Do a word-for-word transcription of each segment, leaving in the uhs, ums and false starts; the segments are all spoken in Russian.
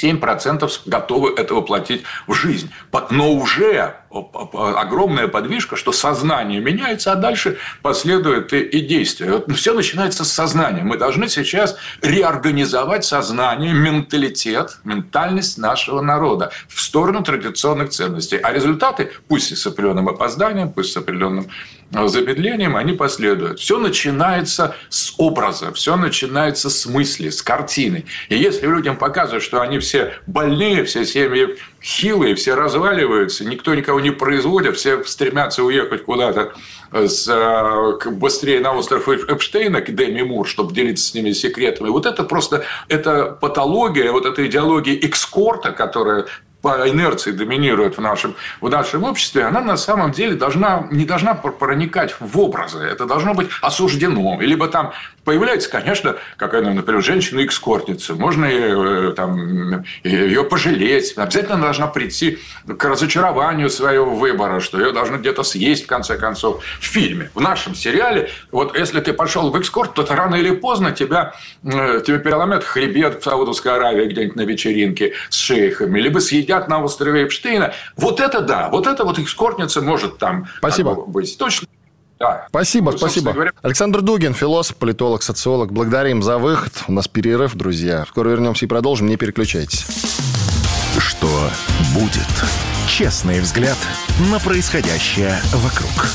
семь процентов готовы это воплотить в жизнь. Но уже огромная подвижка, что сознание меняется, а дальше последует и, и действие. Вот все начинается с сознания. Мы должны сейчас реорганизовать сознание, менталитет, ментальность нашего народа в сторону традиционных ценностей. А результаты, пусть и с определенным опозданием, пусть с определенным замедлением, они последуют. Все начинается с образа, все начинается с мысли, с картины. И если людям показывают, что они все больные, все семьи хилые, все разваливаются, никто никого не производит, все стремятся уехать куда-то с, быстрее на остров Эпштейна к Деми Мур, чтобы делиться с ними секретами. Вот это просто это патология, вот эта идеология экскорта, которая по инерции доминирует в нашем, в нашем обществе, она на самом деле должна, не должна проникать в образы. Это должно быть осуждено. Либо там появляется, конечно, какая-то, например, женщина-экскортница. Можно ее, там, ее пожалеть. Обязательно она должна прийти к разочарованию своего выбора, что ее должны где-то съесть, в конце концов. В фильме, в нашем сериале, вот если ты пошел в экскорт, то рано или поздно тебя, тебя переломят хребет в Саудовской Аравии где-нибудь на вечеринке с шейхами, либо съедят на острове Эпштейна. Вот это да, вот это вот экскортница может там Спасибо. быть. Точно. Да. Спасибо, ну, спасибо. Говоря... Александр Дугин, философ, политолог, социолог. Благодарим за выход. У нас перерыв, друзья. Скоро вернемся и продолжим. Не переключайтесь. Что будет? Честный взгляд на происходящее вокруг.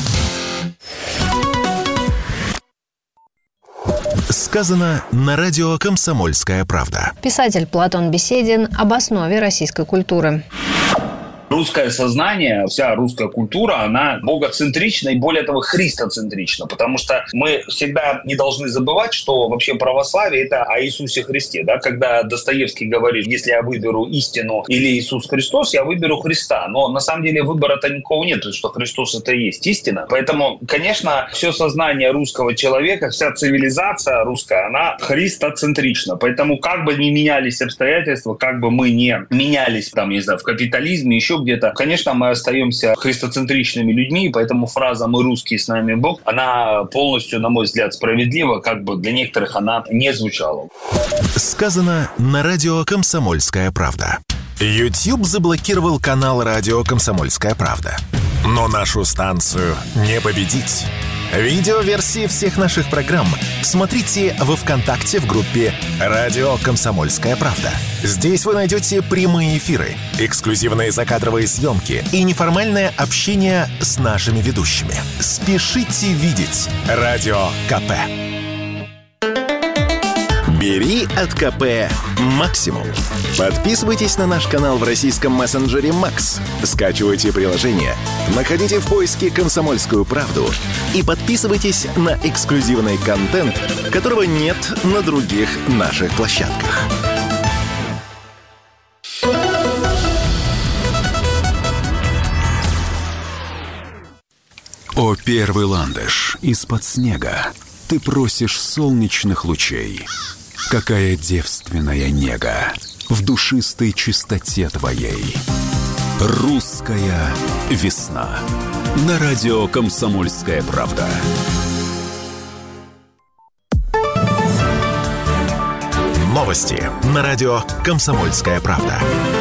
Сказано на радио «Комсомольская правда». Писатель Платон Беседин об основе российской культуры. Русское сознание, вся русская культура, она богоцентрична и, более того, христоцентрична, потому что мы всегда не должны забывать, что вообще православие – это о Иисусе Христе. Да? Когда Достоевский говорит, если я выберу истину или Иисус Христос, я выберу Христа. Но на самом деле выбора-то никакого нет, что Христос – это и есть истина. Поэтому, конечно, все сознание русского человека, вся цивилизация русская, она христоцентрична. Поэтому как бы ни менялись обстоятельства, как бы мы не менялись, там, не знаю, в капитализме, еще где-то, конечно, мы остаемся христоцентричными людьми, и поэтому фраза «мы русские, с нами Бог», она полностью, на мой взгляд, справедлива, как бы для некоторых она не звучала. Сказано на радио «Комсомольская правда». YouTube заблокировал канал радио «Комсомольская правда». Но нашу станцию не победить. Видеоверсии всех наших программ смотрите во ВКонтакте в группе «Радио Комсомольская правда». Здесь вы найдете прямые эфиры, эксклюзивные закадровые съемки и неформальное общение с нашими ведущими. Спешите видеть Радио КП. Бери от КП максимум. Подписывайтесь на наш канал в российском мессенджере Макс. Скачивайте приложение, находите в поиске «Комсомольскую правду» и подписывайтесь на эксклюзивный контент, которого нет на других наших площадках. О, первый ландыш из-под снега, ты просишь солнечных лучей. Какая девственная нега в душистой чистоте твоей. Русская весна. На радио «Комсомольская правда». Новости на радио «Комсомольская правда».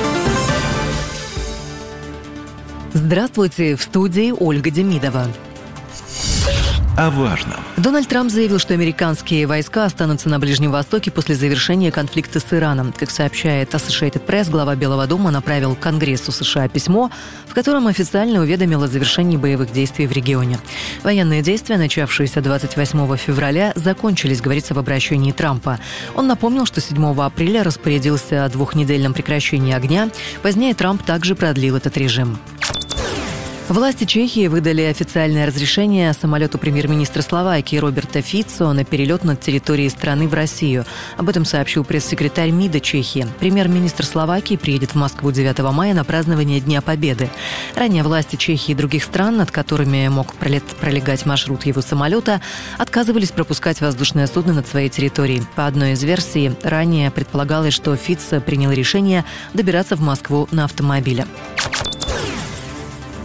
Здравствуйте, в студии Ольга Демидова. О важном. Дональд Трамп заявил, что американские войска останутся на Ближнем Востоке после завершения конфликта с Ираном. Как сообщает Associated Press, глава Белого дома направил Конгрессу США письмо, в котором официально уведомил о завершении боевых действий в регионе. Военные действия, начавшиеся двадцать восьмого февраля, закончились, говорится в обращении Трампа. Он напомнил, что седьмого апреля распорядился о двухнедельном прекращении огня. Позднее Трамп также продлил этот режим. Власти Чехии выдали официальное разрешение самолету премьер-министра Словакии Роберта Фицо на перелет над территорией страны в Россию. Об этом сообщил пресс-секретарь МИДа Чехии. Премьер-министр Словакии приедет в Москву девятого мая на празднование Дня Победы. Ранее власти Чехии и других стран, над которыми мог пролегать маршрут его самолета, отказывались пропускать воздушное судно над своей территорией. По одной из версий, ранее предполагалось, что Фицо принял решение добираться в Москву на автомобиле.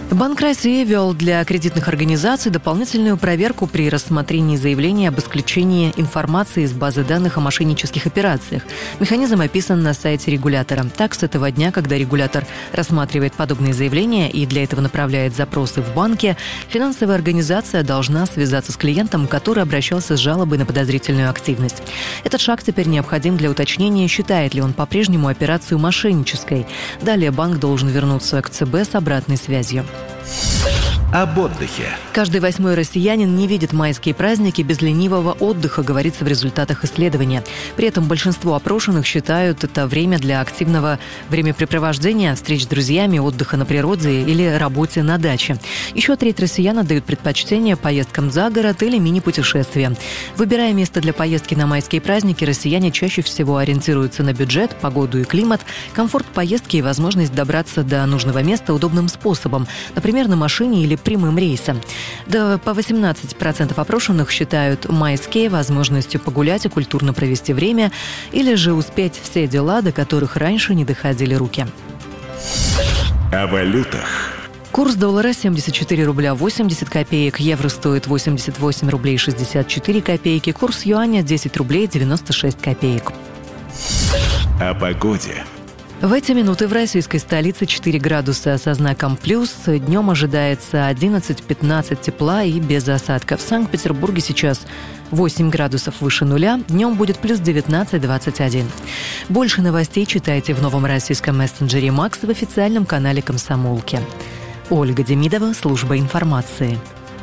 Банк России ввел для кредитных организаций дополнительную проверку при рассмотрении заявления об исключении информации из базы данных о мошеннических операциях. Механизм описан на сайте регулятора. Так, с этого дня, когда регулятор рассматривает подобные заявления и для этого направляет запросы в банке, финансовая организация должна связаться с клиентом, который обращался с жалобой на подозрительную активность. Этот шаг теперь необходим для уточнения, считает ли он по-прежнему операцию мошеннической. Далее банк должен вернуться к ЦБ с обратной связью. Об отдыхе. Каждый восьмой россиянин не видит майские праздники без ленивого отдыха, говорится в результатах исследования. При этом большинство опрошенных считают это время для активного времяпрепровождения, встреч с друзьями, отдыха на природе или работе на даче. Еще треть россиян отдают предпочтение поездкам за город или мини-путешествиям. Выбирая место для поездки на майские праздники, россияне чаще всего ориентируются на бюджет, погоду и климат, комфорт поездки и возможность добраться до нужного места удобным способом, например, на машине или прямым рейсом. Да, по восемнадцать процентов опрошенных считают майские возможностью погулять и культурно провести время, или же успеть все дела, до которых раньше не доходили руки. О валютах. Курс доллара семьдесят четыре рубля восемьдесят копеек, евро стоит восемьдесят восемь рублей шестьдесят четыре копейки, курс юаня десять рублей девяносто шесть копеек. О погоде. В эти минуты в российской столице четыре градуса со знаком плюс. Днем ожидается одиннадцать-пятнадцать тепла и без осадков. В Санкт-Петербурге сейчас восемь градусов выше нуля. Днем будет плюс девятнадцать-двадцать один. Больше новостей читайте в новом российском мессенджере «Макс» в официальном канале «Комсомолки». Ольга Демидова, служба информации.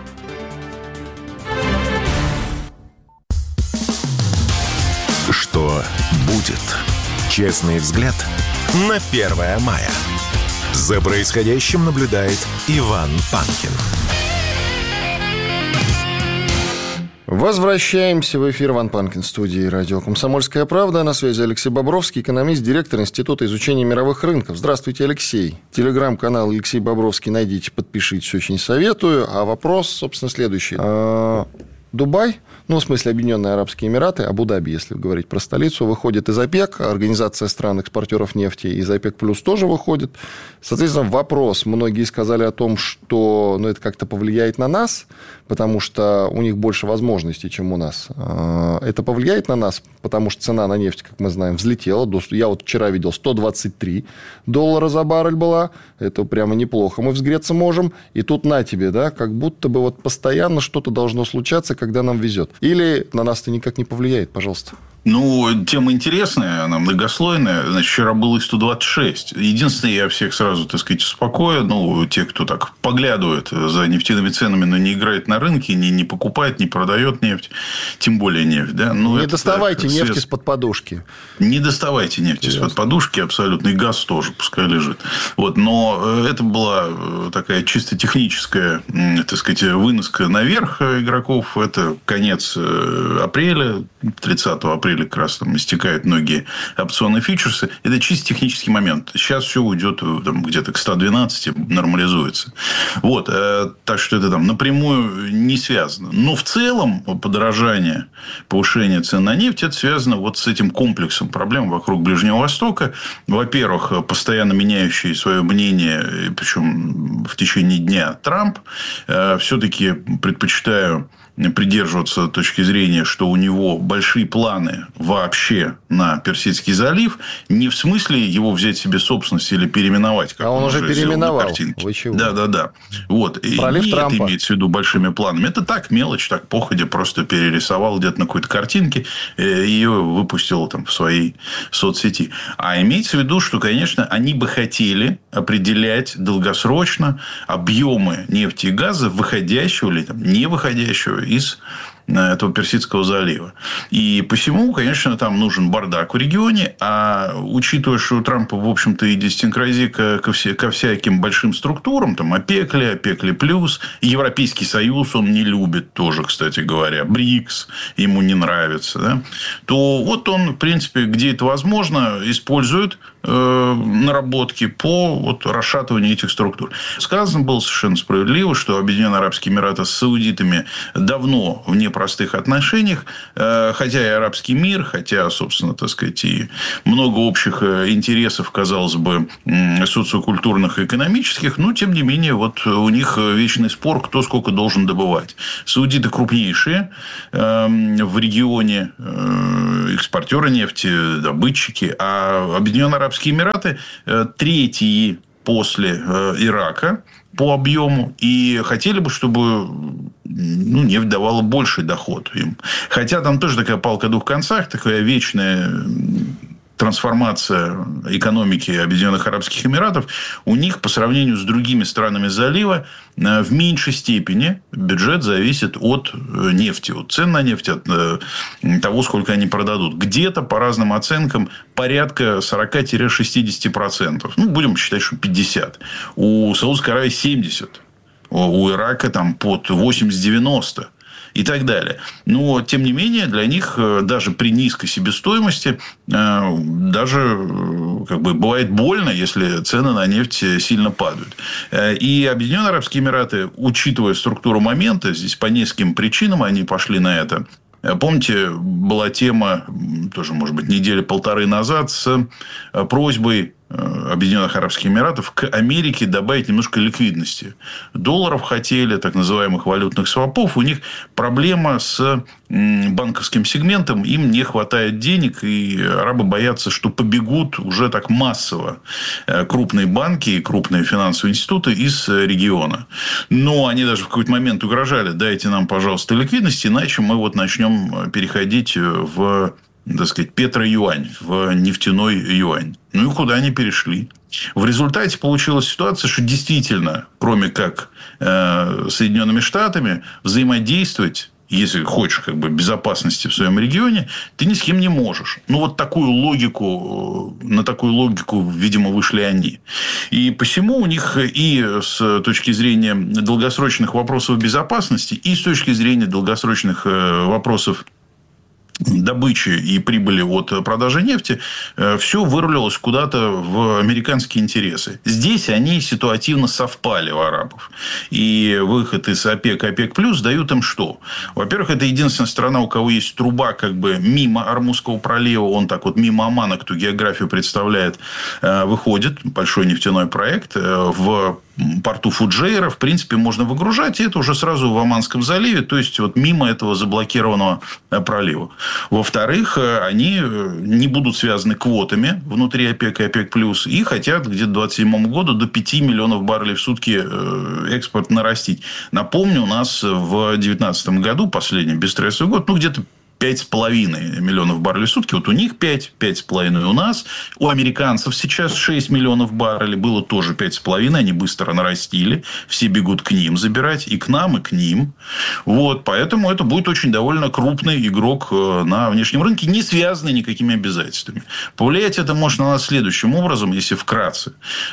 Что будет? Честный взгляд на первое мая. За происходящим наблюдает Иван Панкин. Возвращаемся в эфир. Иван Панкин, в студии радио «Комсомольская правда». На связи Алексей Бобровский, экономист, директор Института изучения мировых рынков. Здравствуйте, Алексей. Телеграм-канал Алексей Бобровский найдите, подпишитесь, очень советую. А вопрос, собственно, следующий. Дубай, ну, в смысле, Объединенные Арабские Эмираты, Абу-Даби, если говорить про столицу, выходит из ОПЕК, Организация стран-экспортеров нефти из ОПЕК плюс тоже выходит. Соответственно, вопрос. Многие сказали о том, что ну, это как-то повлияет на нас, потому что у них больше возможностей, чем у нас. Это повлияет на нас, потому что цена на нефть, как мы знаем, взлетела. Я вот вчера видел, сто двадцать три доллара за баррель была. Это прямо неплохо. Мы взгреться можем. И тут на тебе, да, как будто бы вот постоянно что-то должно случаться, когда нам везет. Или на нас это никак не повлияет, пожалуйста. Ну, тема интересная, она многослойная. Значит, вчера было и сто двадцать шесть. Единственное, я всех сразу, так сказать, успокою. Ну, те, кто так поглядывает за нефтяными ценами, но не играет на рынке, не, не покупает, не продает нефть, тем более нефть. Да? Ну, не это, доставайте так, нефть свет... из-под подушки. Не доставайте нефть из-под подушки, абсолютно. И газ тоже, пускай лежит. Вот. Но это была такая чисто техническая, так сказать, выноска наверх игроков. Это конец апреля, тридцатого апреля как раз там истекают многие опционные фьючерсы. Это чисто технический момент. Сейчас все уйдет там, где-то к ста двенадцати, нормализуется. Вот. Так что это там напрямую не связано. Но в целом подорожание, повышение цен на нефть, это связано вот с этим комплексом проблем вокруг Ближнего Востока. Во-первых, постоянно меняющий свое мнение, причем в течение дня, Трамп. Все-таки предпочитаю придерживаться точки зрения, что у него большие планы вообще на Персидский залив, не в смысле его взять себе собственность или переименовать, как а он, он уже переименовал. Вы чего? Да, да, да. Вот. Пролив и Трампа. Это имеется в виду большими планами. Это так, мелочь, так походя, просто перерисовал где-то на какой-то картинке, и ее выпустил там в своей соцсети. А имеется в виду, что, конечно, они бы хотели определять долгосрочно объемы нефти и газа, выходящего или там, не выходящего из этого Персидского залива. И посему, конечно, там нужен бардак в регионе. А учитывая, что у Трампа, в общем-то, идиосинкразия ко, все, ко всяким большим структурам, там ОПЕК, ОПЕК плюс, Европейский Союз он не любит тоже, кстати говоря, БРИКС ему не нравится, да? То вот он, в принципе, где это возможно, использует э, наработки по вот, расшатыванию этих структур. Сказано было совершенно справедливо, что Объединенные Арабские Эмираты с саудитами давно вне непростых отношениях, хотя и арабский мир, хотя, собственно, так сказать, и много общих интересов, казалось бы, социокультурных и экономических, но, тем не менее, вот у них вечный спор, кто сколько должен добывать. Саудиты крупнейшие в регионе, экспортеры нефти, добытчики, а Объединенные Арабские Эмираты третьи после Ирака по объему, и хотели бы, чтобы ну, нефть давала больший доход им. Хотя там тоже такая палка о двух концах, такая вечная трансформация экономики Объединенных Арабских Эмиратов. У них по сравнению с другими странами залива в меньшей степени бюджет зависит от нефти, от цен на нефть, от того, сколько они продадут. Где-то, по разным оценкам, порядка сорок-шестьдесят процентов. Ну, будем считать, что пятьдесят. У Саудовской Аравии семьдесят. У Ирака там под восемьдесят-девяносто. И так далее. Но, тем не менее, для них даже при низкой себестоимости даже как бы, бывает больно, если цены на нефть сильно падают. И Объединенные Арабские Эмираты, учитывая структуру момента, здесь по нескольким причинам они пошли на это. Помните, была тема, тоже, может быть, недели-полторы назад, с просьбой Объединенных Арабских Эмиратов к Америке добавить немножко ликвидности. Долларов хотели, так называемых валютных свопов. У них проблема с банковским сегментом. Им не хватает денег. И арабы боятся, что побегут уже так массово крупные банки и крупные финансовые институты из региона. Но они даже в какой-то момент угрожали: дайте нам, пожалуйста, ликвидности, иначе мы вот начнем переходить в, так сказать, петро-юань, в нефтяной юань. Ну, и куда они перешли? В результате получилась ситуация, что действительно, кроме как э, Соединенными Штатами, взаимодействовать, если хочешь как бы безопасности в своем регионе, ты ни с кем не можешь. Ну, вот такую логику, на такую логику, видимо, вышли они. И посему у них и с точки зрения долгосрочных вопросов безопасности, и с точки зрения долгосрочных вопросов добычи и прибыли от продажи нефти, все вырулилось куда-то в американские интересы. Здесь они ситуативно совпали у арабов. И выход из ОПЕК, ОПЕК+, дают им что? Во-первых, это единственная страна, у кого есть труба как бы мимо Ормузского пролива. Он так вот мимо Омана, кто географию представляет, выходит. Большой нефтяной проект в порту Фуджейра, в принципе, можно выгружать, и это уже сразу в Оманском заливе, то есть, вот мимо этого заблокированного пролива. Во-вторых, они не будут связаны квотами внутри ОПЕК и ОПЕК+, и хотят где-то к двадцать седьмому году до пяти миллионов баррелей в сутки экспорт нарастить. Напомню, у нас в две тысячи девятнадцатом году, последний бесстрессовый год, ну, где-то пять с половиной миллионов баррелей в сутки. Вот у них пять, пять с половиной у нас. У американцев сейчас шесть миллионов баррелей. Было тоже пять с половиной. Они быстро нарастили. Все бегут к ним забирать. И к нам, и к ним. Вот. Поэтому это будет очень довольно крупный игрок на внешнем рынке, не связанный никакими обязательствами. Повлиять это может на нас следующим образом, если вкратце.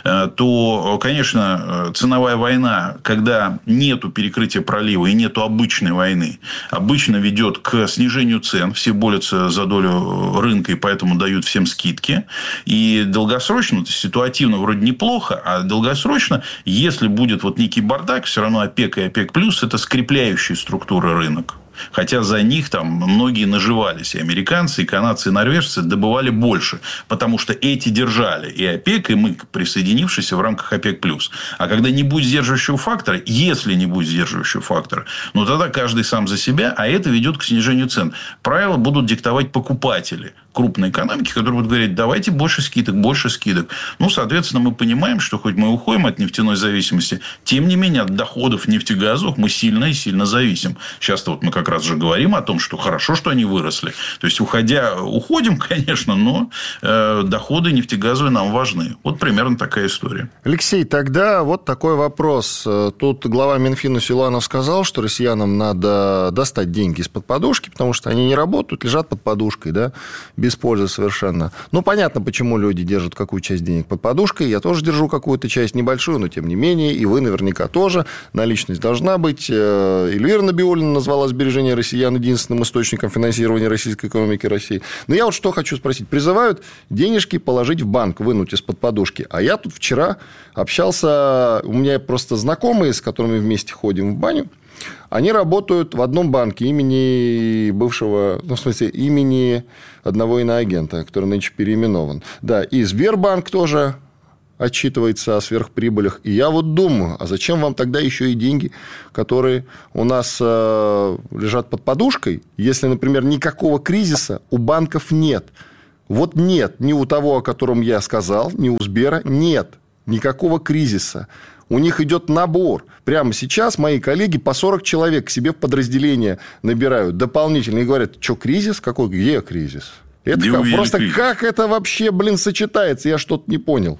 То, конечно, ценовая война, когда нету перекрытия пролива и нету обычной войны, обычно ведет к снижению цен, все борются за долю рынка, и поэтому дают всем скидки. И долгосрочно, ситуативно вроде неплохо, а долгосрочно, если будет вот некий бардак, все равно ОПЕК и ОПЕК+, это скрепляющие структуры рынок. Хотя за них там многие наживались. И американцы, и канадцы, и норвежцы добывали больше. Потому что эти держали и ОПЕК, и мы, присоединившиеся в рамках ОПЕК+. А когда не будет сдерживающего фактора, если не будет сдерживающего фактора, ну, тогда каждый сам за себя, а это ведет к снижению цен. Правила будут диктовать покупатели крупной экономики, которые будут говорить: давайте больше скидок, больше скидок. Ну, соответственно, мы понимаем, что хоть мы уходим от нефтяной зависимости, тем не менее, от доходов нефтегазовых мы сильно и сильно зависим. Сейчас-то вот мы как раз же говорим о том, что хорошо, что они выросли. То есть, уходя, уходим, конечно, но э, доходы нефтегазовые нам важны. Вот примерно такая история. Алексей, тогда вот такой вопрос. Тут глава Минфина Силуанов сказал, что россиянам надо достать деньги из-под подушки, потому что они не работают, лежат под подушкой, да, без пользы совершенно. Ну, понятно, почему люди держат какую часть денег под подушкой. Я тоже держу какую-то часть, небольшую, но тем не менее. И вы наверняка тоже. Наличность должна быть. Эльвира Набиуллина назвала сбережения россиян единственным источником финансирования российской экономики России. Но я вот что хочу спросить. Призывают денежки положить в банк, вынуть из-под подушки. А я тут вчера общался... У меня просто знакомые, с которыми вместе ходим в баню. Они работают в одном банке имени бывшего, ну, в смысле, имени одного иноагента, который нынче переименован. Да, и Сбербанк тоже отчитывается о сверхприбылях. И я вот думаю, а зачем вам тогда еще и деньги, которые у нас э, лежат под подушкой, если, например, никакого кризиса у банков нет? Вот нет ни у того, о котором я сказал, ни у Сбера, нет никакого кризиса. У них идет набор. Прямо сейчас мои коллеги по сорок человек к себе в подразделение набирают дополнительно и говорят, что кризис? Какой? Где кризис? Это как, просто кризис. Как это вообще, блин, сочетается? Я что-то не понял.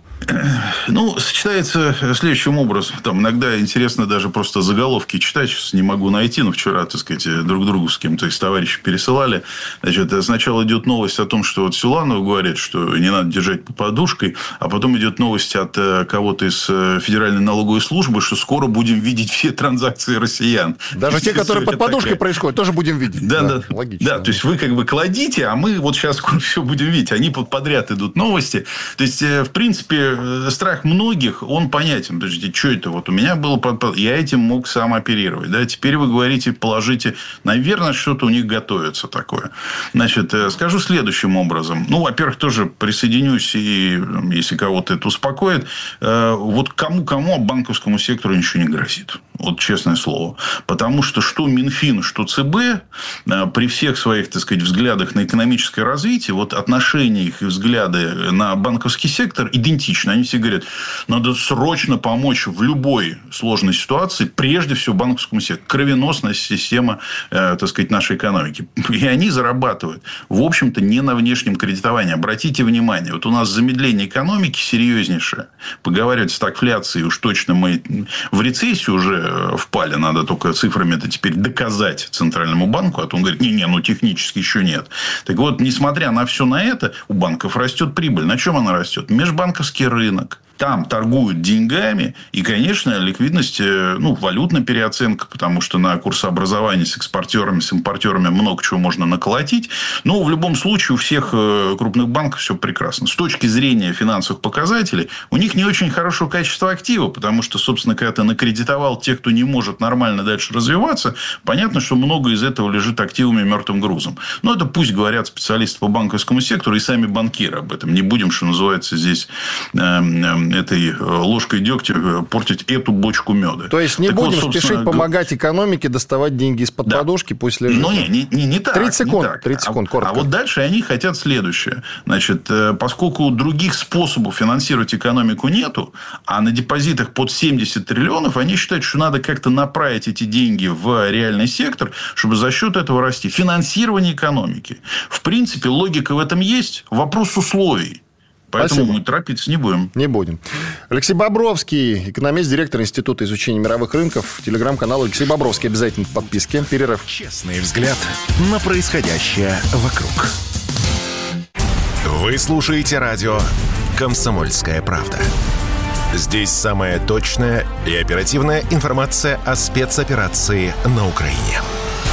Ну, сочетается следующим образом. Там иногда интересно даже просто заголовки читать. Сейчас не могу найти, но вчера, так сказать, друг другу с кем-то из товарищей пересылали. Значит, сначала идет новость о том, что вот Силуанов говорит, что не надо держать под подушкой, а потом идет новость от кого-то из Федеральной налоговой службы, что скоро будем видеть все транзакции россиян. Даже те, которые под подушкой происходят, тоже будем видеть. Да, да, логично. Да, то есть вы как бы кладите, а мы вот сейчас скоро все будем видеть. Они подряд идут новости. То есть, в принципе, страх многих, он понятен. Подождите, что это? Вот у меня было... Я этим мог сам оперировать. Да? Теперь вы говорите, положите... Наверное, что-то у них готовится такое. Значит, скажу следующим образом. Ну, во-первых, тоже присоединюсь, и если кого-то это успокоит. Вот кому-кому, а банковскому сектору ничего не грозит. Вот честное слово. Потому что что Минфин, что ЦБ при всех своих, так сказать, взглядах на экономическое развитие, вот отношения их и взгляды на банковский сектор идентичны. Они все говорят, надо срочно помочь в любой сложной ситуации, прежде всего банковскому сектору. Кровеносная система, э, так сказать, нашей экономики. И они зарабатывают, в общем-то, не на внешнем кредитовании. Обратите внимание, вот у нас замедление экономики серьезнейшее. Поговаривать стагфляцией, уж точно мы в рецессию уже впали. Надо только цифрами это теперь доказать Центральному банку. А то он говорит, не-не, ну технически еще нет. Так вот, несмотря на все на это, у банков растет прибыль. На чем она растет? Межбанковский рынок. Там торгуют деньгами. И, конечно, ликвидность, ну, валютная переоценка, потому что на курсообразовании с экспортерами, с импортерами много чего можно наколотить. Но в любом случае у всех крупных банков все прекрасно. С точки зрения финансовых показателей, у них не очень хорошего качества актива, потому что, собственно, когда ты накредитовал тех, кто не может нормально дальше развиваться, понятно, что много из этого лежит активами мертвым грузом. Но это пусть говорят специалисты по банковскому сектору и сами банкиры об этом. Не будем, что называется, здесь этой ложкой дегтя портить эту бочку меда. То есть, не так будем вот, спешить помогать экономике доставать деньги из-под да. подушки, пусть лежит. Ну, не, не, не, не так. тридцать секунд, так. тридцать секунд, коротко. А, а вот дальше они хотят следующее. Значит, поскольку других способов финансировать экономику нету, а на депозитах под семьдесят триллионов, они считают, что надо как-то направить эти деньги в реальный сектор, чтобы за счет этого расти. Финансирование экономики. В принципе, логика в этом есть. Вопрос условий. Поэтому Спасибо. Мы торопиться не будем. Не будем. Алексей Бобровский, экономист, директор Института изучения мировых рынков. Телеграм-канал Алексей Бобровский. Обязательно в подписке. Перерыв. Честный взгляд на происходящее вокруг. Вы слушаете радио «Комсомольская правда». Здесь самая точная и оперативная информация о спецоперации на Украине.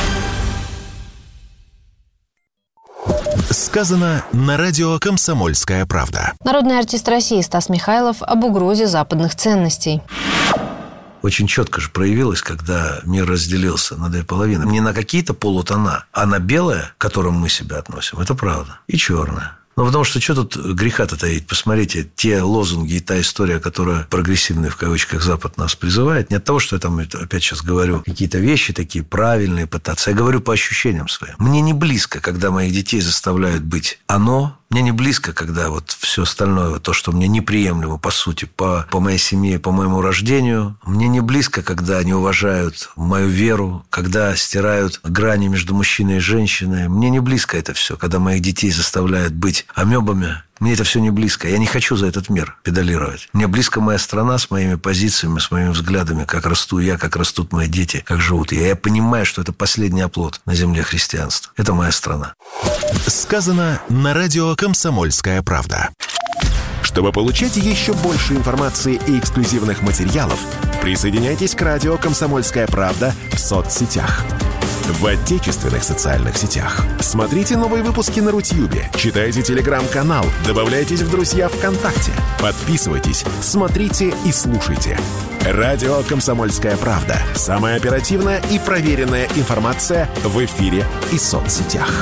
Сказано на радио «Комсомольская правда». Народный артист России Стас Михайлов об угрозе западных ценностей. Очень четко же проявилось, когда мир разделился на две половины. Не на какие-то полутона, а на белое, к которому мы себя относим. Это правда. И черное. Ну, потому что что тут греха-то таить? Посмотрите, те лозунги и та история, которая прогрессивный, в кавычках, Запад нас призывает, не от того, что я там опять сейчас говорю какие-то вещи такие правильные пытаться. Я говорю по ощущениям своим. Мне не близко, когда моих детей заставляют быть оно. Мне не близко, когда вот все остальное, то, что мне неприемлемо, по сути, по, по моей семье, по моему рождению. Мне не близко, когда они уважают мою веру, когда стирают грани между мужчиной и женщиной. Мне не близко это все, когда моих детей заставляют быть амебами. Мне это все не близко. Я не хочу за этот мир педалировать. Мне близко моя страна с моими позициями, с моими взглядами, как расту я, как растут мои дети, как живут я. Я понимаю, что это последний оплот на земле христианства. Это моя страна. Сказано на радио «Комсомольская правда». Чтобы получать еще больше информации и эксклюзивных материалов, присоединяйтесь к радио «Комсомольская правда» в соцсетях. в отечественных социальных сетях. Смотрите новые выпуски на Рутьюбе, читайте телеграм-канал, добавляйтесь в друзья ВКонтакте, подписывайтесь, смотрите и слушайте. Радио «Комсомольская правда». Самая оперативная и проверенная информация в эфире и соцсетях.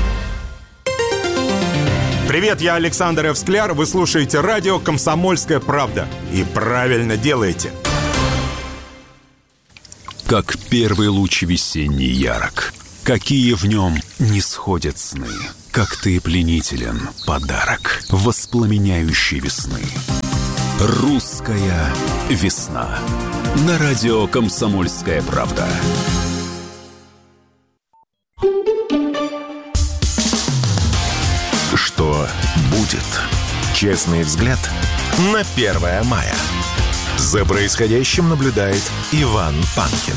Привет, я Александр Эвскляр. Вы слушаете радио «Комсомольская правда». И правильно делаете. Как первый луч весенний ярок, какие в нем не сходят сны. Как ты пленителен, подарок воспламеняющей весны. Русская весна. На радио «Комсомольская правда». Что будет? Честный взгляд на первое мая. За происходящим наблюдает Иван Панкин.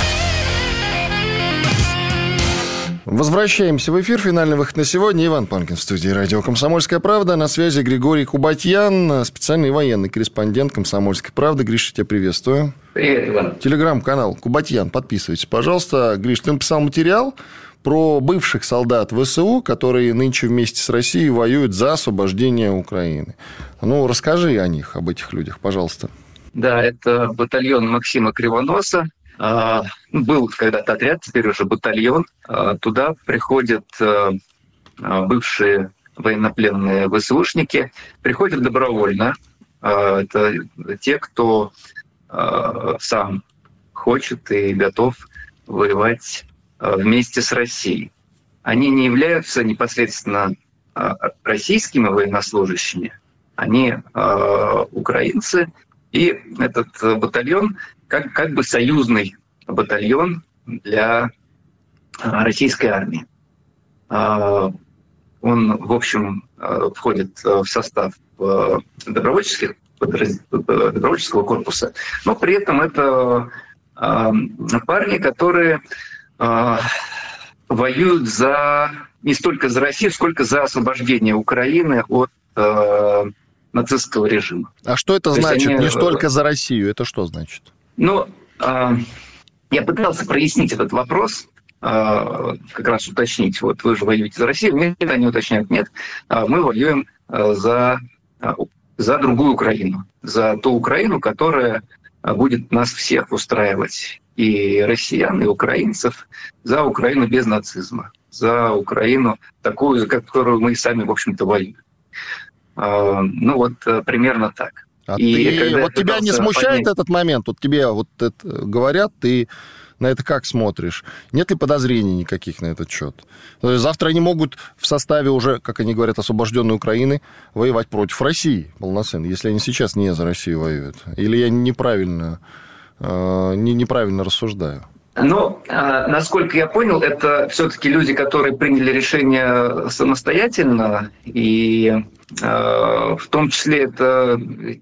Возвращаемся в эфир. Финальный выход на сегодня. Иван Панкин в студии радио «Комсомольская правда». На связи Григорий Кубатьян, специальный военный корреспондент «Комсомольской правды». Гриша, тебя приветствую. Привет, Иван. Телеграм-канал Кубатьян. Подписывайтесь, пожалуйста. Гриш, ты написал материал про бывших солдат ВСУ, которые нынче вместе с Россией воюют за освобождение Украины. Ну, расскажи о них, об этих людях, пожалуйста. Да, это батальон Максима Кривоноса. Был когда-то отряд, теперь уже батальон. Туда приходят бывшие военнопленные ВСУшники, приходят добровольно. Это те, кто сам хочет и готов воевать вместе с Россией. Они не являются непосредственно российскими военнослужащими, они украинцы. И этот батальон как, как бы союзный батальон для российской армии. Он, в общем, входит в состав добровольческих, добровольческого корпуса, но при этом это парни, которые воюют за, не столько за Россию, сколько за освобождение Украины от нацистского режима. А что это То значит? Они... Не столько за Россию. Это что значит? Ну, э, я пытался прояснить этот вопрос, э, как раз уточнить. Вот вы же воюете за Россию. Нет, они уточняют, нет. Мы воюем за, за другую Украину. За ту Украину, которая будет нас всех устраивать. И россиян, и украинцев. За Украину без нацизма. За Украину такую, за которую мы сами, в общем-то, воюем. Ну, вот примерно так. А и ты, вот тебя не смущает поднять... этот момент? Вот тебе вот это говорят, ты на это как смотришь? Нет ли подозрений никаких на этот счет? Завтра они могут в составе уже, как они говорят, освобожденной Украины воевать против России полноценно, если они сейчас не за Россию воюют. Или я неправильно, не, неправильно рассуждаю? Ну, насколько я понял, это все-таки люди, которые приняли решение самостоятельно, и в том числе это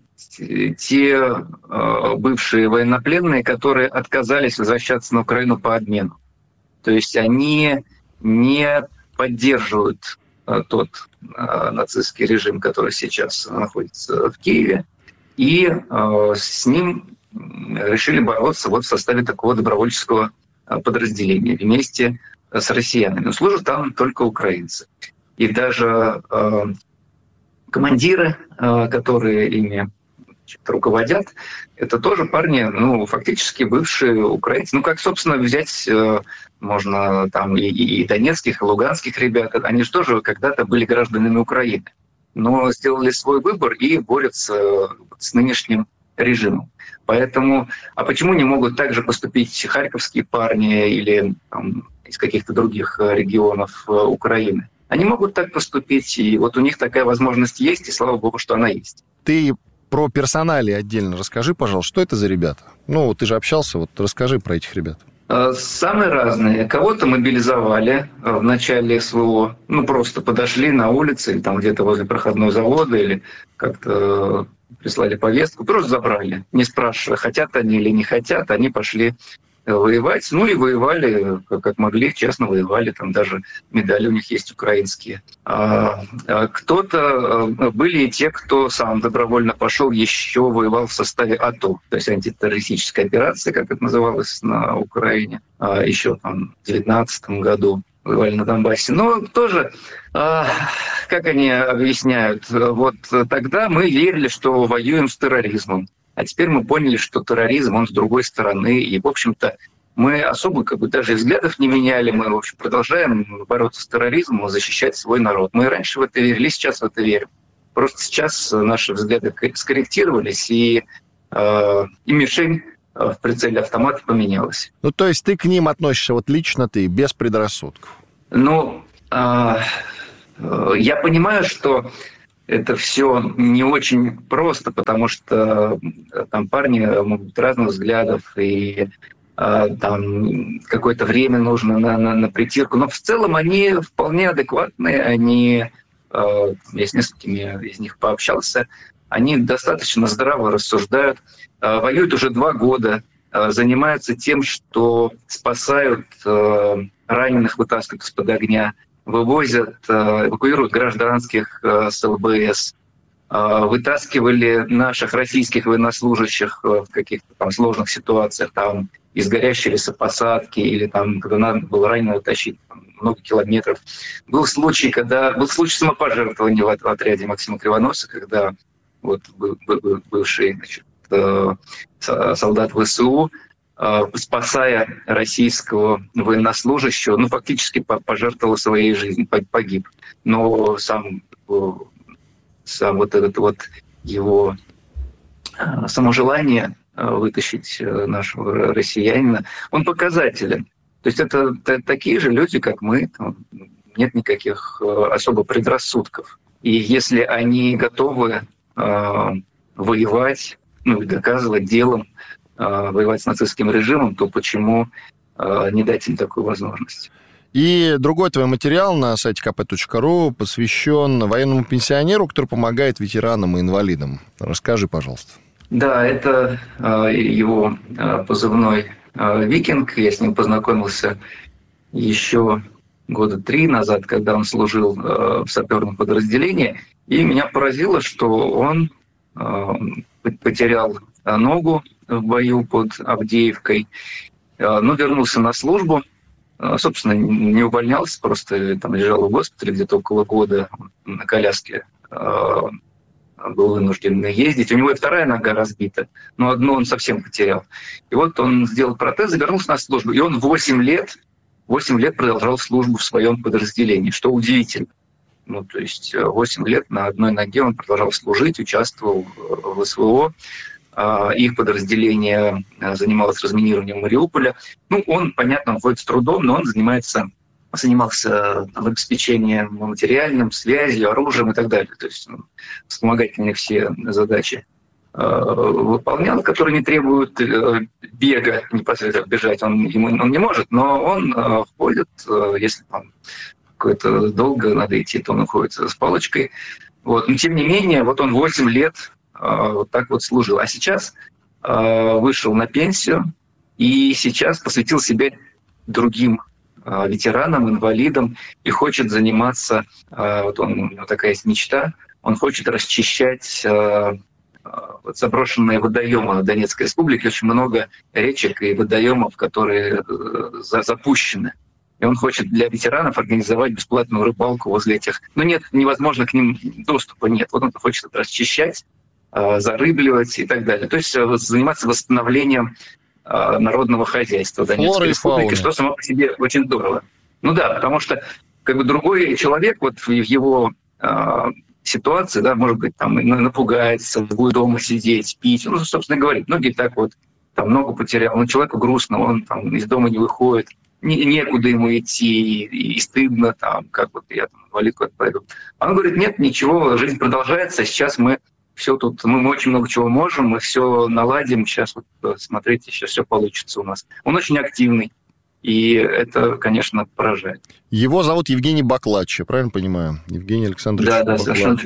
те бывшие военнопленные, которые отказались возвращаться на Украину по обмену. То есть они не поддерживают тот нацистский режим, который сейчас находится в Киеве, и с ним решили бороться вот в составе такого добровольческого подразделения вместе с россиянами. Но служат там только украинцы. И даже э, командиры, э, которые ими руководят, это тоже парни, ну, фактически бывшие украинцы. Ну, как, собственно, взять э, можно там и, и донецких, и луганских ребят. Они же тоже когда-то были гражданами Украины, но сделали свой выбор и борются с нынешним режимом. Поэтому, а почему не могут также поступить харьковские парни или там, из каких-то других регионов Украины? Они могут так поступить, и вот у них такая возможность есть, и слава богу, что она есть. Ты про персоналии отдельно расскажи, пожалуйста, что это за ребята? Ну, ты же общался, вот расскажи про этих ребят. Самые разные. Кого-то мобилизовали в начале СВО, ну, просто подошли на улице, или там где-то возле проходного завода, или как-то прислали повестку, просто забрали, не спрашивая, хотят они или не хотят, они пошли воевать. Ну и воевали, как могли, честно воевали. Там даже медали у них есть украинские. А, а кто-то... Были и те, кто сам добровольно пошел, еще воевал в составе АТО. То есть антитеррористическая операция, как это называлось на Украине. А еще там в две тысячи девятнадцатом году воевали на Донбассе. Но тоже, а, как они объясняют, вот тогда мы верили, что воюем с терроризмом. А теперь мы поняли, что терроризм, он с другой стороны. И, в общем-то, мы особо как бы даже взглядов не меняли. Мы, в общем, продолжаем бороться с терроризмом, защищать свой народ. Мы раньше в это верили, сейчас в это верим. Просто сейчас наши взгляды скорректировались, и, э, и мишень в прицеле автомата поменялась. Ну, то есть ты к ним относишься, вот лично ты, без предрассудков? Ну, э, э, я понимаю, что это все не очень просто, потому что там парни могут быть разных взглядов, и э, там какое-то время нужно на, на, на притирку. Но в целом они вполне адекватные, они, э, я с несколькими из них пообщался, они достаточно здраво рассуждают, э, воюют уже два года, э, занимаются тем, что спасают э, раненых, вытаскивают из-под огня, вывозят, эвакуируют гражданских с ЛБС, вытаскивали наших российских военнослужащих в каких-то там сложных ситуациях, там из горящей лесопосадки или там, когда надо было раненого тащить там, много километров. Был случай, когда был случай самопожертвования в отряде Максима Кривоноса, когда вот бывший, значит, солдат ВСУ, спасая российского военнослужащего, ну, фактически пожертвовал своей жизнью, погиб. Но сам, сам вот этот вот его само желание вытащить нашего россиянина, он показателен. То есть это такие же люди, как мы, там нет никаких особо предрассудков. И если они готовы воевать, ну, и доказывать делом, воевать с нацистским режимом, то почему э, не дать им такую возможность? И другой твой материал на сайте ка пэ точка ру посвящен военному пенсионеру, который помогает ветеранам и инвалидам. Расскажи, пожалуйста. Да, это э, его э, позывной э, «Викинг». Я с ним познакомился еще года три назад, когда он служил э, в саперном подразделении. И меня поразило, что он э, потерял ногу в бою под Авдеевкой, но вернулся на службу, собственно, не увольнялся, просто там лежал в госпитале где-то около года на коляске, был вынужден ездить. У него и вторая нога разбита, но одну он совсем потерял. И вот он сделал протез и вернулся на службу. И он восемь лет, восемь лет продолжал службу в своем подразделении, что удивительно. Ну, то есть восемь лет на одной ноге он продолжал служить, участвовал в СВО. Их подразделение занималось разминированием Мариуполя. Ну, он, понятно, он ходит с трудом, но он занимается, занимался там, обеспечением материальным, связью, оружием и так далее. То есть ну, вспомогательные все задачи выполнял, которые не требуют бега, непосредственно бежать он, ему, он не может, но он ходит, если там какое-то долго надо идти, то он уходит с палочкой. Вот. Но тем не менее, вот он восемь лет вот так вот служил. А сейчас э, вышел на пенсию и сейчас посвятил себя другим э, ветеранам, инвалидам и хочет заниматься, э, вот он, у него такая есть мечта, он хочет расчищать э, э, заброшенные водоемы Донецкой республики. Очень много речек и водоемов, которые э, за, запущены. И он хочет для ветеранов организовать бесплатную рыбалку возле этих. Но нет, невозможно к ним доступа нет. Вот он хочет это расчищать, зарыбливать и так далее. То есть заниматься восстановлением народного хозяйства Донецкой республики, что само по себе очень здорово. Ну да, потому что как бы другой человек вот в его э, ситуации, да, может быть, там напугается, будет дома сидеть, пить. Ну, собственно, говорит, многие так вот там ногу потерял, но человеку грустно, он там из дома не выходит, не, некуда ему идти, и, и стыдно, там, как вот я там инвалид куда-то пойду. А он говорит, нет, ничего, жизнь продолжается, сейчас мы все тут, мы, мы очень много чего можем, мы все наладим, сейчас вот смотрите, сейчас все получится у нас. Он очень активный, и это, конечно, поражает. Его зовут Евгений Баклаччо, правильно понимаю? Евгений Александрович Да, да, Баклаччо. совершенно верно.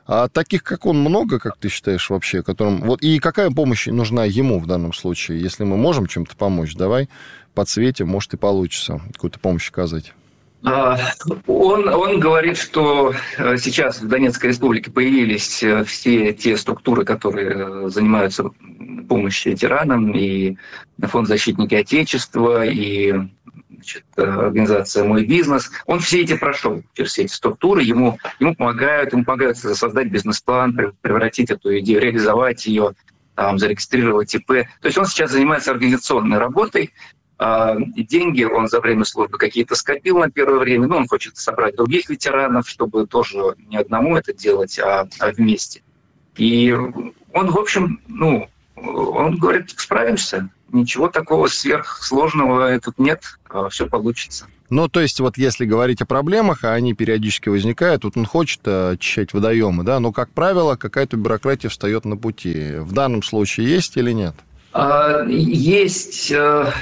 А таких, как он, много, как ты считаешь, вообще, которым... Вот, и какая помощь нужна ему в данном случае? Если мы можем чем-то помочь, давай подсветим, может, и получится какую-то помощь оказать. Он, он говорит, что сейчас в Донецкой республике появились все те структуры, которые занимаются помощью ветеранам, и Фонд защитники Отечества, и значит, организация «Мой бизнес». Он все эти прошел через все эти структуры, ему, ему помогают, ему помогают создать бизнес-план, превратить эту идею, реализовать ее, там, зарегистрировать ИП. То есть он сейчас занимается организационной работой. И деньги он за время службы какие-то скопил на первое время, но он хочет собрать других ветеранов, чтобы тоже не одному это делать, а, а вместе. И он, в общем, ну, он говорит, справимся, ничего такого сверхсложного тут нет, все получится. Ну, то есть, вот если говорить о проблемах, а они периодически возникают, вот он хочет очищать водоемы, да, но, как правило, какая-то бюрократия встает на пути. В данном случае есть или нет? Есть...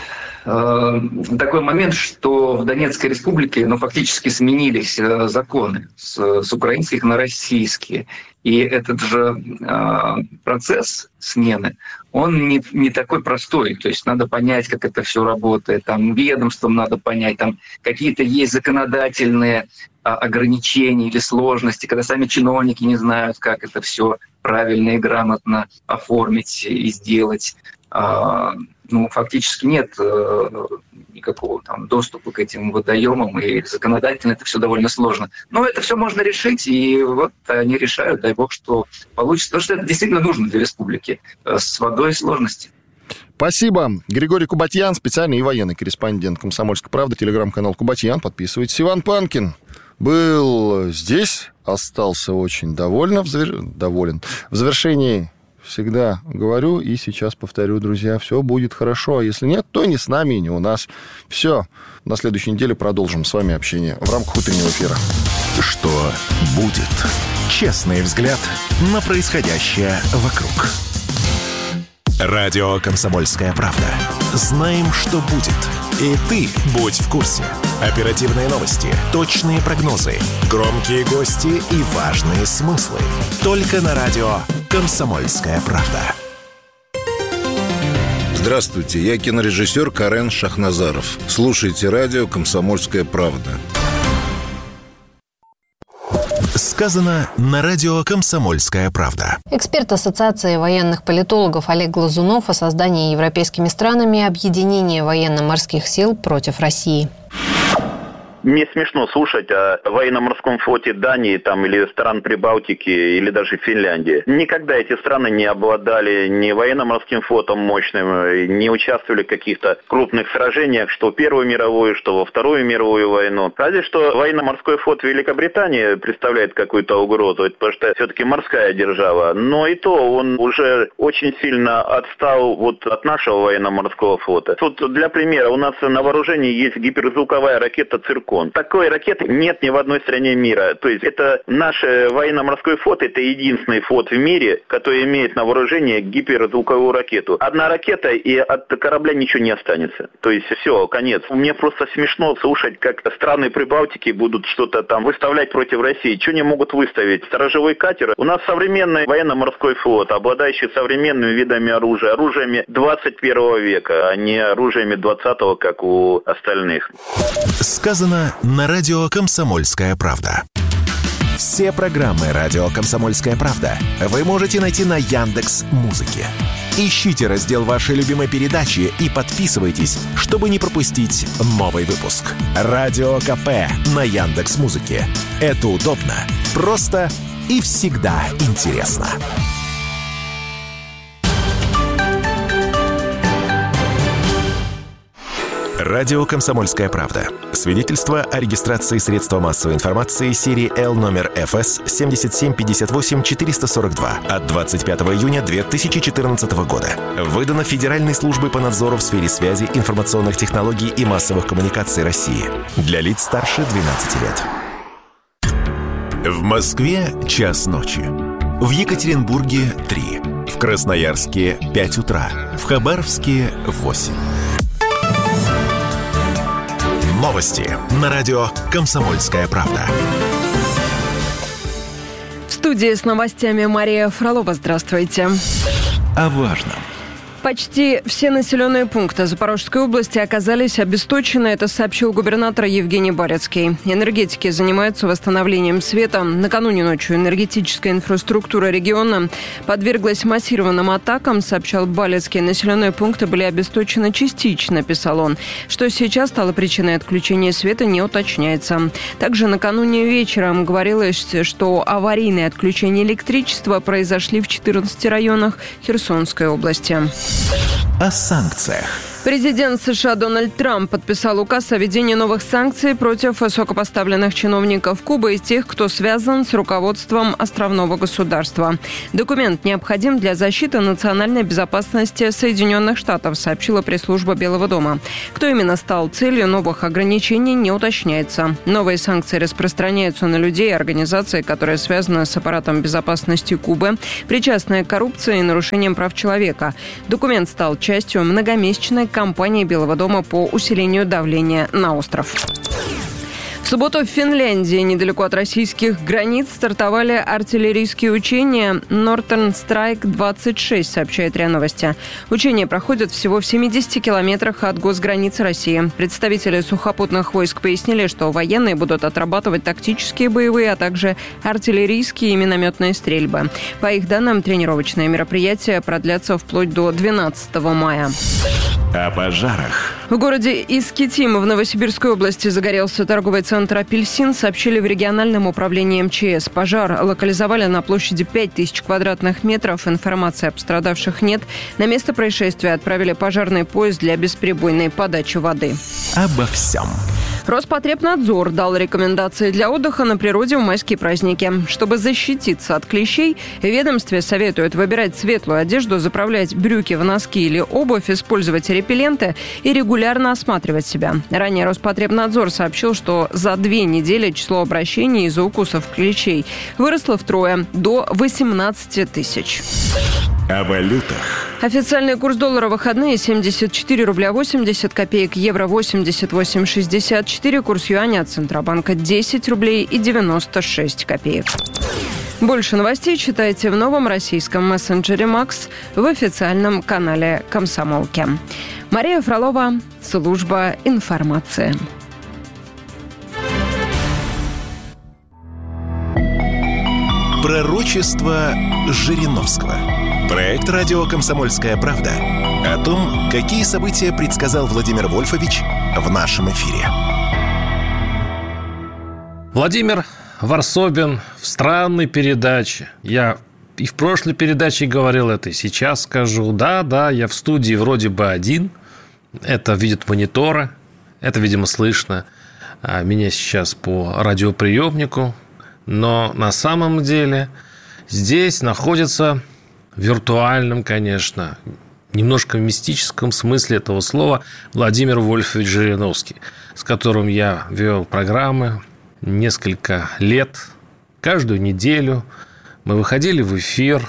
такой момент, что в Донецкой республике ну, фактически сменились законы с, с украинских на российские. И этот же э, процесс смены, он не, не такой простой. То есть надо понять, как это все работает. Там ведомствам надо понять, там какие-то есть законодательные а, ограничения или сложности, когда сами чиновники не знают, как это все правильно и грамотно оформить и сделать. А, ну, фактически нет э, никакого там доступа к этим водоемам, и законодательно это все довольно сложно. Но это все можно решить, и вот они решают, дай бог, что получится. Потому что это действительно нужно для республики. С водой сложности. Спасибо. Григорий Кубатьян, специальный и военный корреспондент «Комсомольской правды», телеграм-канал Кубатьян. Подписывайтесь. Иван Панкин был здесь, остался очень доволен. В, завер... доволен. в завершении... Всегда говорю и сейчас повторю, друзья, все будет хорошо. А если нет, то не с нами и не у нас. Все. На следующей неделе продолжим с вами общение в рамках утреннего эфира. Что будет? Честный взгляд на происходящее вокруг. Радио «Комсомольская правда». Знаем, что будет. И ты будь в курсе. Оперативные новости, точные прогнозы, громкие гости и важные смыслы. Только на радио «Комсомольская правда». Здравствуйте, я кинорежиссер Карен Шахназаров. Слушайте радио «Комсомольская правда». Сказано на радио «Комсомольская правда». Эксперт Ассоциации военных политологов Олег Глазунов о создании европейскими странами объединения военно-морских сил против России. Мне смешно слушать о военно-морском флоте Дании там, или стран Прибалтики, или даже Финляндии. Никогда эти страны не обладали ни военно-морским флотом мощным, не участвовали в каких-то крупных сражениях, что в Первую мировую, что во Вторую мировую войну. Разве что военно-морской флот Великобритании представляет какую-то угрозу, потому что все-таки морская держава. Но и то он уже очень сильно отстал вот от нашего военно-морского флота. Тут для примера, у нас на вооружении есть гиперзвуковая ракета «Циркон». Такой ракеты нет ни в одной стране мира. То есть это наш военно-морской флот, это единственный флот в мире, который имеет на вооружении гиперзвуковую ракету. Одна ракета, и от корабля ничего не останется. То есть все, конец. Мне просто смешно слушать, как страны Прибалтики будут что-то там выставлять против России. Что они могут выставить? Сторожевой катер? У нас современный военно-морской флот, обладающий современными видами оружия, оружиями двадцать первого века, а не оружиями двадцатого, как у остальных. Сказано на радио «Комсомольская правда». Все программы радио «Комсомольская правда» вы можете найти на Яндекс.Музыке. Ищите раздел вашей любимой передачи и подписывайтесь, чтобы не пропустить новый выпуск. Радио КП на Яндекс.Музыке. Это удобно, просто и всегда интересно. Радио «Комсомольская правда». Свидетельство о регистрации средства массовой информации серии Л номер эф эс семь семь пять восемь четыре сорок два от двадцать пятого июня две тысячи четырнадцатого года. Выдано Федеральной службой по надзору в сфере связи, информационных технологий и массовых коммуникаций России. Для лиц старше двенадцати лет. В Москве час ночи. В Екатеринбурге три. В Красноярске пять утра. В Хабаровске восемь. Новости на радио «Комсомольская правда». В студии с новостями Мария Фролова. Здравствуйте. О важном. Почти все населенные пункты Запорожской области оказались обесточены. Это сообщил губернатор Евгений Барецкий. Энергетики занимаются восстановлением света. Накануне ночью энергетическая инфраструктура региона подверглась массированным атакам, сообщал Барецкий. Населенные пункты были обесточены частично, писал он. Что сейчас стало причиной отключения света, не уточняется. Также накануне вечером говорилось, что аварийные отключения электричества произошли в четырнадцати районах Херсонской области. О санкциях. Президент США Дональд Трамп подписал указ о введении новых санкций против высокопоставленных чиновников Кубы и тех, кто связан с руководством островного государства. Документ необходим для защиты национальной безопасности Соединенных Штатов, сообщила пресс-служба Белого дома. Кто именно стал целью новых ограничений, не уточняется. Новые санкции распространяются на людей и организации, которые связаны с аппаратом безопасности Кубы, причастные к коррупции и нарушениям прав человека. Документ стал частью многомесячной кампании Белого дома по усилению давления на остров. В субботу в Финляндии, недалеко от российских границ, стартовали артиллерийские учения Northern Strike двадцать шесть, сообщает РИА Новости. Учения проходят всего в семидесяти километрах от госграницы России. Представители сухопутных войск пояснили, что военные будут отрабатывать тактические боевые, а также артиллерийские и минометные стрельбы. По их данным, тренировочные мероприятия продлятся вплоть до двенадцатого мая. О пожарах. В городе Искитим в Новосибирской области загорелся торговый центр «Апельсин», сообщили в региональном управлении МЧС. Пожар локализовали на площади пять тысяч квадратных метров. Информации о пострадавших нет. На место происшествия отправили пожарный поезд для бесперебойной подачи воды. Обо всем. Роспотребнадзор дал рекомендации для отдыха на природе в майские праздники. Чтобы защититься от клещей, в ведомстве советуют выбирать светлую одежду, заправлять брюки в носки или обувь, использовать репелленты и регулярно осматривать себя. Ранее Роспотребнадзор сообщил, что за две недели число обращений из-за укусов клещей выросло втрое, до восемнадцати тысяч. О валютах. Официальный курс доллара в выходные семьдесят четыре рубля восемьдесят копеек, евро восемьдесят восемь шестьдесят четыре, курс юаня от Центробанка десять рублей и девяносто шесть копеек. Больше новостей читайте в новом российском мессенджере «Макс», в официальном канале «Комсомолки». Мария Фролова, служба информации. Пророчество Жириновского. Проект «Радио Комсомольская правда» о том, какие события предсказал Владимир Вольфович в нашем эфире. Владимир Варсобин в странной передаче. Я и в прошлой передаче говорил это, и сейчас скажу. Да, да, я в студии вроде бы один. Это видит монитора. Это, видимо, слышно меня сейчас по радиоприемнику. Но на самом деле здесь находится в виртуальном, конечно, немножко мистическом смысле этого слова Владимир Вольфович Жириновский, с которым я вел программы несколько лет, каждую неделю. Мы выходили в эфир,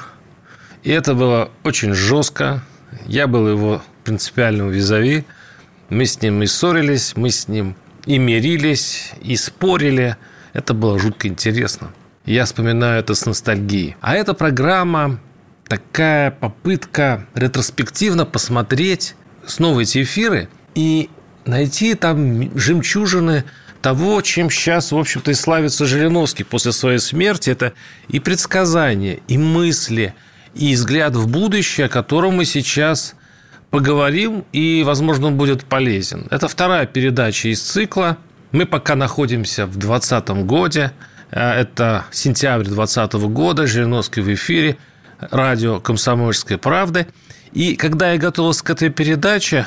и это было очень жестко. Я был его принципиальным визави. Мы с ним и ссорились, мы с ним и мирились, и спорили. Это было жутко интересно. Я вспоминаю это с ностальгией. А эта программа такая попытка ретроспективно посмотреть снова эти эфиры и найти там жемчужины того, чем сейчас, в общем-то, и славится Жириновский после своей смерти. Это и предсказания, и мысли, и взгляд в будущее, о котором мы сейчас поговорим, и, возможно, он будет полезен. Это вторая передача из цикла. Мы пока находимся в двадцатом году. Это сентябрь двадцатого года. Жириновский в эфире. Радио «Комсомольская правда». И когда я готовился к этой передаче,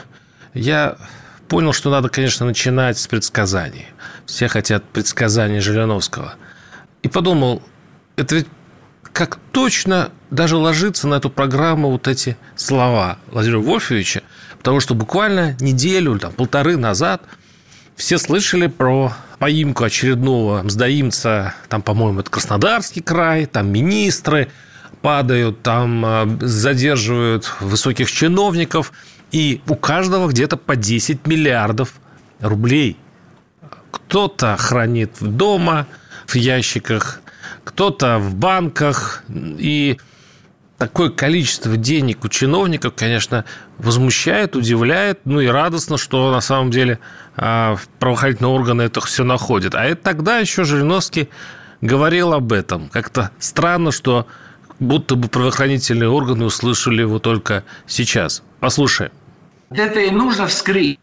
я понял, что надо, конечно, начинать с предсказаний. Все хотят предсказаний Жириновского. И подумал, это ведь как точно даже ложится на эту программу вот эти слова Владимира Вольфовича, потому что буквально неделю, там, полторы назад все слышали про поимку очередного мздоимца, там, по-моему, это Краснодарский край, там министры падают, там задерживают высоких чиновников, и у каждого где-то по десять миллиардов рублей. Кто-то хранит дома в ящиках, кто-то в банках. И такое количество денег у чиновников, конечно, возмущает, удивляет. Ну и радостно, что на самом деле правоохранительные органы это все находят. А это тогда еще Жириновский говорил об этом. Как-то странно, что будто бы правоохранительные органы услышали его только сейчас. Послушаем. Это и нужно вскрыть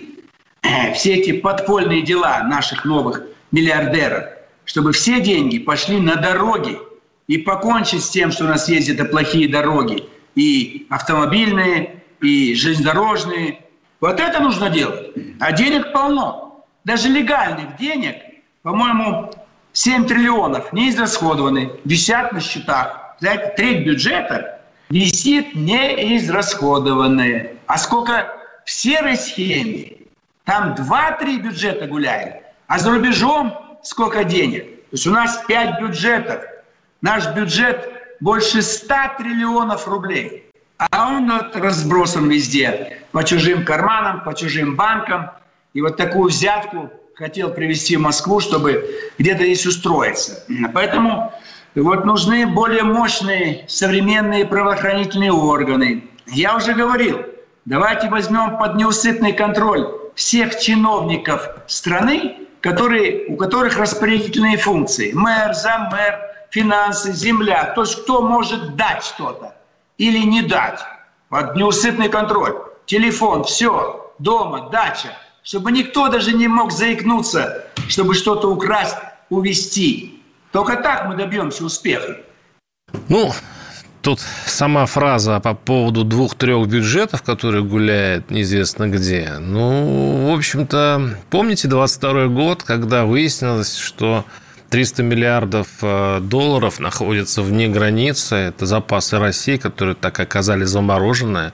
все эти подпольные дела наших новых миллиардеров, чтобы все деньги пошли на дороги и покончить с тем, что у нас есть это плохие дороги, и автомобильные, и железнодорожные. Вот это нужно делать. А денег полно. Даже легальных денег, по-моему, семь триллионов не израсходованы, висят на счетах. Знаете, треть бюджета висит неизрасходованные. А сколько в серой схеме? Там два-три бюджета гуляет. А за рубежом сколько денег? То есть у нас пять бюджетов. Наш бюджет больше ста триллионов рублей. А он вот разбросан везде. По чужим карманам, по чужим банкам. И вот такую взятку хотел привезти в Москву, чтобы где-то здесь устроиться. Поэтому вот нужны более мощные современные правоохранительные органы. Я уже говорил, давайте возьмем под неусыпный контроль всех чиновников страны, которые, у которых распорядительные функции. Мэр, заммэр, финансы, земля. То есть кто может дать что-то или не дать. Под неусыпный контроль. Телефон, все, дома, дача. Чтобы никто даже не мог заикнуться, чтобы что-то украсть, увезти. Только так мы добьемся успеха. Ну, тут сама фраза по поводу двух-трех бюджетов, которые гуляют неизвестно где. Ну, в общем-то, помните двадцать второй год, когда выяснилось, что триста миллиардов долларов находятся вне границы. Это запасы России, которые так оказались замороженные.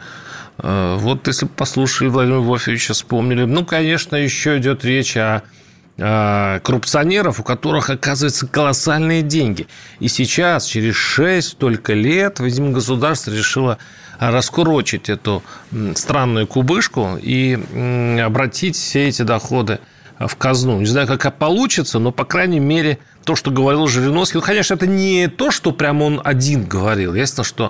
Вот если бы послушали Владимира Вольфовича, вспомнили. Ну, конечно, еще идет речь о коррупционеров, у которых, оказывается, колоссальные деньги. И сейчас, через шесть только лет, видимо, государство решило раскурочить эту странную кубышку и обратить все эти доходы в казну. Не знаю, как это получится, но, по крайней мере, то, что говорил Жириновский, ну, конечно, это не то, что прямо он один говорил. Ясно, что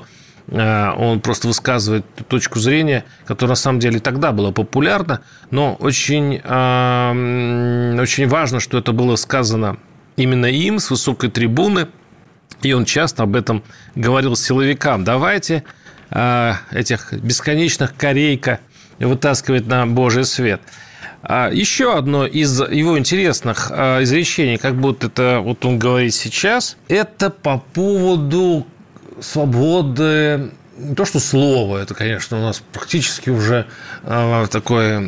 он просто высказывает точку зрения, которая на самом деле тогда была популярна, но очень, очень важно, что это было сказано именно им с высокой трибуны, и он часто об этом говорил силовикам. Давайте этих бесконечных корейка вытаскивать на Божий свет. Еще одно из его интересных изречений, как будто это вот он говорит сейчас, это по поводу свободы, не то что слова, это, конечно, у нас практически уже э, такое,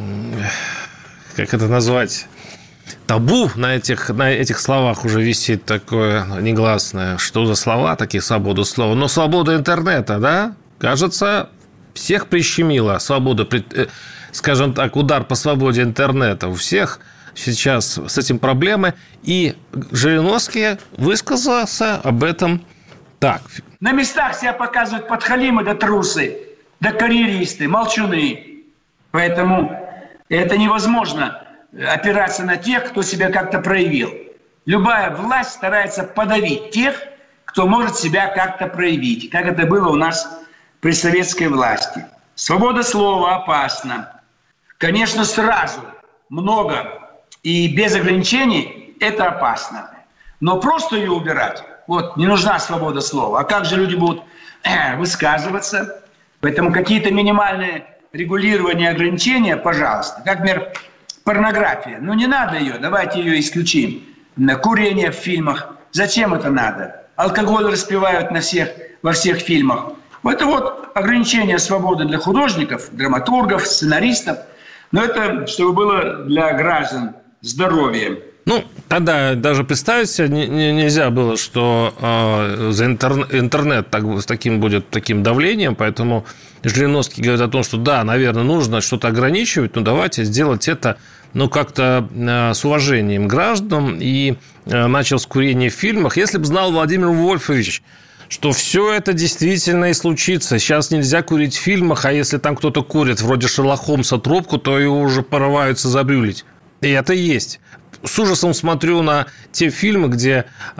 как это назвать, табу на этих, на этих словах уже висит такое негласное. Что за слова, такие свобода слова? Но свобода интернета, да, кажется, всех прищемила. Свобода, скажем так, удар по свободе интернета у всех сейчас с этим проблемы. И Жириновский высказался об этом так. На местах себя показывают подхалимы да трусы, да карьеристы, молчуны. Поэтому это невозможно опираться на тех, кто себя как-то проявил. Любая власть старается подавить тех, кто может себя как-то проявить, как это было у нас при советской власти. Свобода слова опасна. Конечно, сразу много и без ограничений это опасно. Но просто ее убирать, вот, не нужна свобода слова. А как же люди будут э, высказываться? Поэтому какие-то минимальные регулирования, ограничения, пожалуйста. Как, например, порнография. Ну, не надо ее, давайте ее исключим. Курение в фильмах. Зачем это надо? Алкоголь распивают на всех, во всех фильмах. Это вот ограничение свободы для художников, драматургов, сценаристов. Но это, чтобы было для граждан здоровье. Ну, тогда даже представить себе нельзя было, что э, за интернет, интернет так, с таким будет таким давлением, поэтому Жириновский говорит о том, что да, наверное, нужно что-то ограничивать, но давайте сделать это, ну, как-то э, с уважением к гражданам, и э, начал с курения в фильмах. Если бы знал Владимир Вольфович, что все это действительно и случится. Сейчас нельзя курить в фильмах, а если там кто-то курит, вроде Шерлока Холмса, трубку, то его уже порываются забрюлить. И это есть. с ужасом смотрю на те фильмы, где,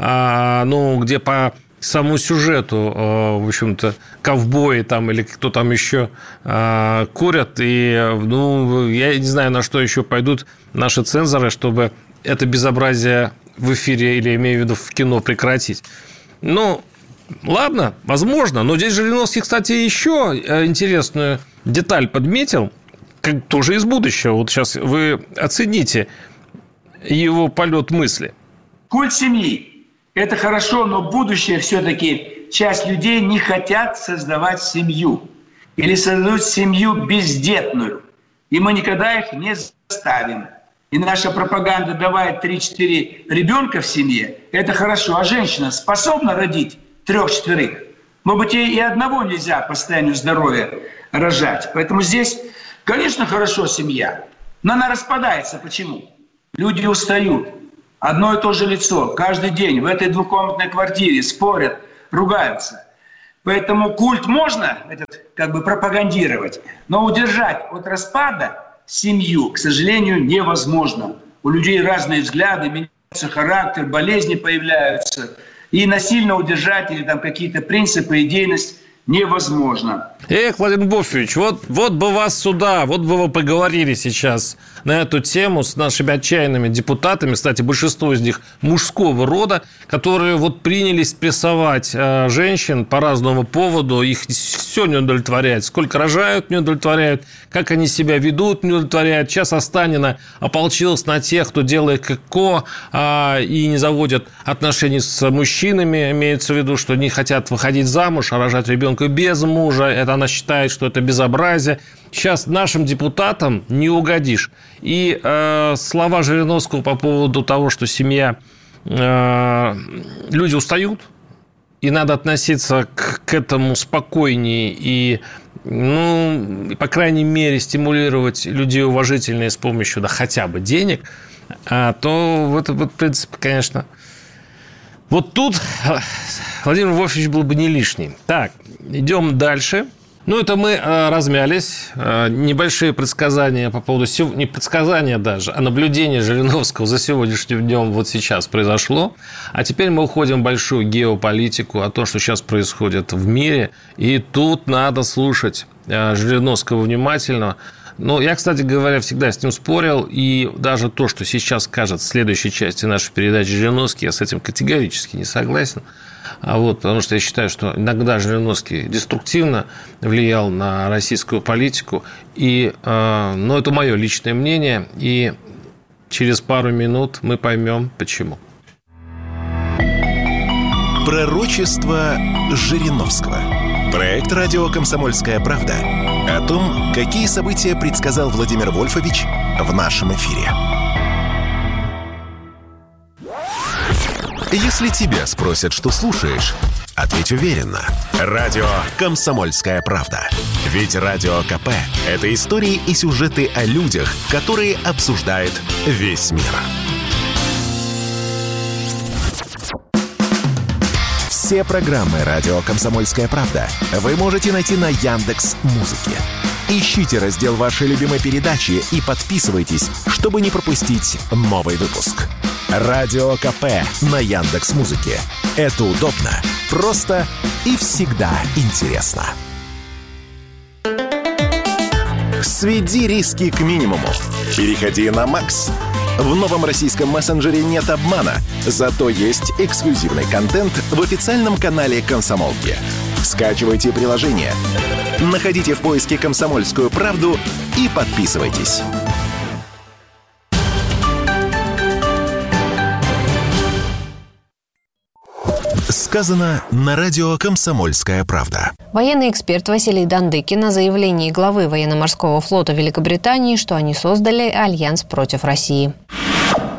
ну, где по самому сюжету, в общем-то, ковбои там или кто там еще курят. И, ну, я не знаю, на что еще пойдут наши цензоры, чтобы это безобразие в эфире или, имею в виду, в кино прекратить. Ну, ладно, возможно. Но здесь Жириновский, кстати, еще интересную деталь подметил, как тоже из будущего. Вот сейчас вы оцените его полет мысли. Культ семьи – это хорошо, но будущее все-таки часть людей не хотят создавать семью. Или создают семью бездетную. И мы никогда их не заставим. И наша пропаганда давает три-четыре ребенка в семье – это хорошо. А женщина способна родить трех-четверых? Может быть, ей и одного нельзя по состоянию здоровья рожать. Поэтому здесь, конечно, хорошо семья, но она распадается. Почему? Люди устают. Одно и то же лицо каждый день в этой двухкомнатной квартире спорят, ругаются. Поэтому культ можно этот, как бы пропагандировать, но удержать от распада семью, к сожалению, невозможно. У людей разные взгляды, меняется характер, болезни появляются. И насильно удержать или там какие-то принципы, идейность невозможно. Эх, Владимир Вольфович, вот, вот бы вас сюда, вот бы вы поговорили сейчас на эту тему с нашими отчаянными депутатами, кстати, большинство из них мужского рода, которые вот принялись прессовать э, женщин по разному поводу, их все не удовлетворяет, сколько рожают, не удовлетворяют, как они себя ведут, не удовлетворяют. Сейчас Останина ополчилась на тех, кто делает ККО э, и не заводит отношений с мужчинами, имеется в виду, что не хотят выходить замуж, а рожать ребенка без мужа. Это она считает, что это безобразие. Сейчас нашим депутатам не угодишь. И э, слова Жириновского по поводу того, что семья, э, люди устают, и надо относиться к, к этому спокойнее и, ну, по крайней мере, стимулировать людей уважительные с помощью, да, хотя бы денег, а, то в этом, в принципе, конечно, вот тут Владимир Вольфович был бы не лишний. Так, идем дальше. Ну, это мы э, размялись. Э, небольшие предсказания по поводу... Сев... Не предсказания даже, а наблюдение Жириновского за сегодняшним днем вот сейчас произошло. А теперь мы уходим в большую геополитику, о том, что сейчас происходит в мире. И тут надо слушать э, Жириновского внимательно. Ну, я, кстати говоря, всегда с ним спорил. И даже то, что сейчас скажет в следующей части нашей передачи Жириновский, я с этим категорически не согласен. А вот, потому что я считаю, что иногда Жириновский деструктивно влиял на российскую политику. И, э, ну, это мое личное мнение. И через пару минут мы поймем, почему. Пророчество Жириновского. Проект «Радио Комсомольская правда» о том, какие события предсказал Владимир Вольфович в нашем эфире. Если тебя спросят, что слушаешь, ответь уверенно. Радио «Комсомольская правда». Ведь Радио КП – это истории и сюжеты о людях, которые обсуждает весь мир. Все программы «Радио Комсомольская правда» вы можете найти на Яндекс.Музыке. Ищите раздел вашей любимой передачи и подписывайтесь, чтобы не пропустить новый выпуск. Радио КП на Яндекс.Музыке. Это удобно, просто и всегда интересно. Сведи риски к минимуму. Переходи на Макс. В новом российском мессенджере нет обмана, зато есть эксклюзивный контент в официальном канале «Комсомолки». Скачивайте приложение, находите в поиске «Комсомольскую правду» и подписывайтесь. Сказано на радио «Комсомольская правда». Военный эксперт Василий Дандыкин о заявлении главы военно-морского флота Великобритании, что они создали альянс против России.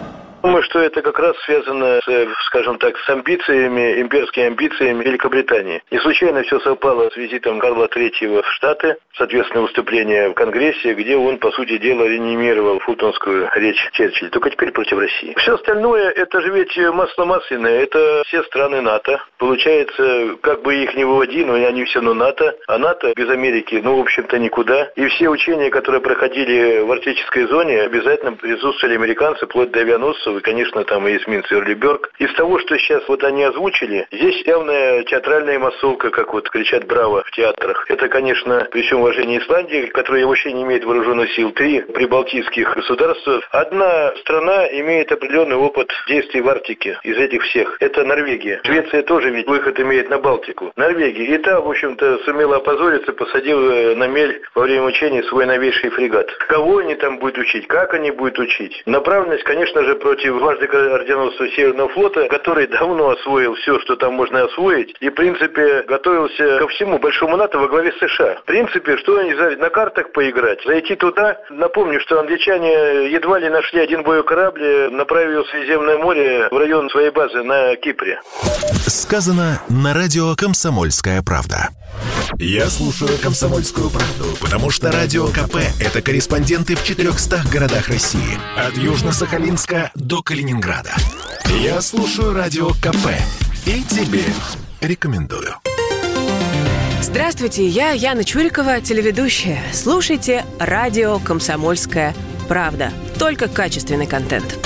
Думаю, что это как раз связано, с, скажем так, с амбициями, имперскими амбициями Великобритании. Не случайно все совпало с визитом Карла Третьего в Штаты, соответственно, выступление в Конгрессе, где он, по сути дела, реанимировал фултонскую речь Черчилля, только теперь против России. Все остальное, это же ведь масло масляное, это все страны НАТО. Получается, как бы их ни выводи, но они все равно НАТО, а НАТО без Америки, ну, в общем-то, никуда. И все учения, которые проходили в арктической зоне, обязательно присутствовали американцы, вплоть до авианосцев, и, конечно, там и эсминец Эрли Бёрк. Из того, что сейчас вот они озвучили, здесь явная театральная массовка, как вот кричат «Браво» в театрах. Это, конечно, при всем уважении Исландии, которая вообще не имеет вооруженных сил, три прибалтийских государства. Одна страна имеет определенный опыт действий в Арктике из этих всех. Это Норвегия. Швеция тоже ведь выход имеет на Балтику. Норвегия. И та, в общем-то, сумела опозориться, посадила на мель во время учений свой новейший фрегат. Кого они там будут учить? Как они будут учить? Направленность, конечно же, против дважды орденосца Северного флота, который давно освоил все, что там можно освоить, и, в принципе, готовился ко всему большому НАТО во главе США. В принципе, что они взяли? На картах поиграть, зайти туда. Напомню, что англичане едва ли нашли один боевой корабль, направили в Средиземное море в район своей базы на Кипре. Сказано на радио «Комсомольская правда». Я слушаю «Комсомольскую правду», потому что Радио КП – это корреспонденты в четырехстах городах России. От Южно-Сахалинска до Калининграда. Я слушаю Радио КП и тебе рекомендую. Здравствуйте, я Яна Чурикова, телеведущая. Слушайте радио «Комсомольская правда». Только качественный контент.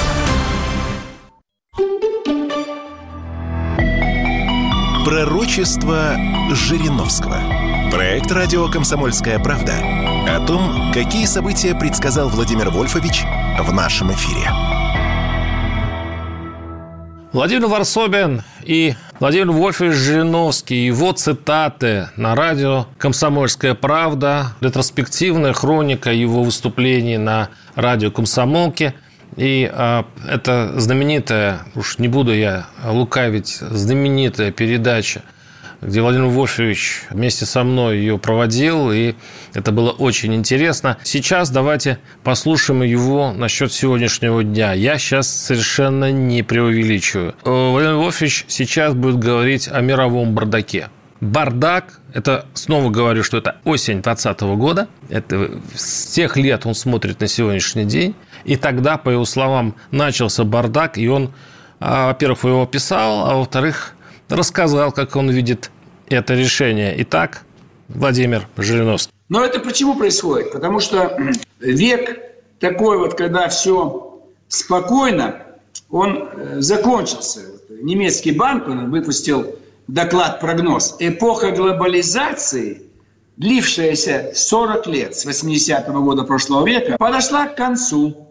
Пророчество Жириновского. Проект «Радио Комсомольская правда» о том, какие события предсказал Владимир Вольфович в нашем эфире. Владимир Варсобин и Владимир Вольфович Жириновский, его цитаты на радио «Комсомольская правда», ретроспективная хроника его выступлений на радио «Комсомолке». И а, это знаменитая, уж не буду я лукавить, знаменитая передача, где Владимир Вольфович вместе со мной ее проводил, и это было очень интересно. Сейчас давайте послушаем его насчет сегодняшнего дня. Я сейчас совершенно не преувеличиваю. Владимир Вольфович сейчас будет говорить о мировом бардаке. Бардак, это, снова говорю, что это осень двадцатого года, это с тех лет он смотрит на сегодняшний день, и тогда, по его словам, начался бардак, и он, во-первых, его описал, а во-вторых, рассказал, как он видит это решение. Итак, Владимир Жириновский. Но это почему происходит? Потому что век такой вот, когда все спокойно, он закончился. Немецкий банк он выпустил доклад-прогноз. Эпоха глобализации, длившаяся сорок лет, с восьмидесятого года прошлого века, подошла к концу.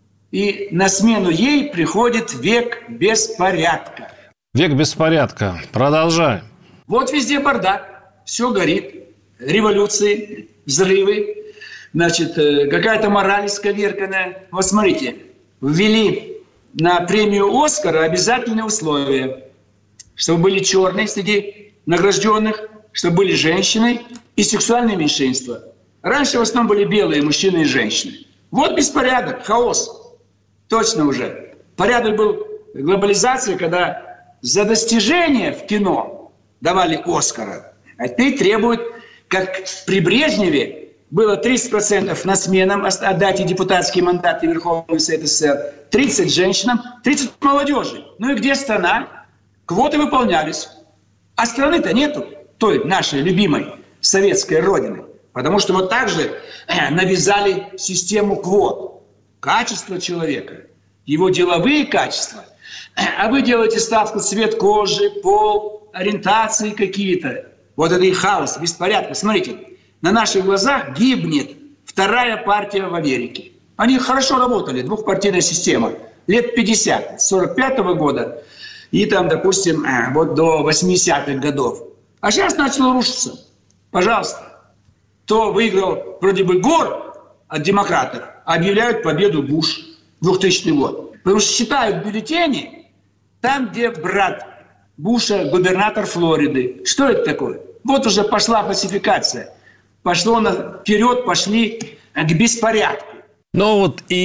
И на смену ей приходит век беспорядка. Век беспорядка. Продолжай. Вот везде бардак. Все горит. Революции, взрывы. Значит, какая-то мораль исковерканная. Вот смотрите. Ввели на премию «Оскара» обязательные условия. Чтобы были черные среди награжденных, чтобы были женщины и сексуальные меньшинства. Раньше в основном были белые мужчины и женщины. Вот беспорядок, хаос. Точно уже. Порядок был глобализации, когда за достижения в кино давали «Оскара». А теперь требуют, как при Брежневе было тридцать процентов нацменам отдать и депутатские мандаты в Верховный Совет СССР, тридцать женщинам, тридцать молодежи. Ну и где страна? Квоты выполнялись. А страны-то нету, той нашей любимой советской родины. Потому что вот так же навязали систему квот. Качество человека, его деловые качества. А вы делаете ставку цвет кожи, пол, ориентации какие-то. Вот это и хаос, беспорядок. Смотрите, на наших глазах гибнет вторая партия в Америке. Они хорошо работали, двухпартийная система. Лет пятьдесят, с сорок пятого года и там, допустим, вот до восьмидесятых годов. А сейчас начало рушиться. Пожалуйста. Кто выиграл вроде бы Гор от демократов, объявляют победу Буш, двухтысячный год. Потому что считают бюллетени там, где брат Буша, губернатор Флориды. Что это такое? Вот уже пошла фальсификация. Пошло на... вперед, пошли к беспорядку. Ну вот и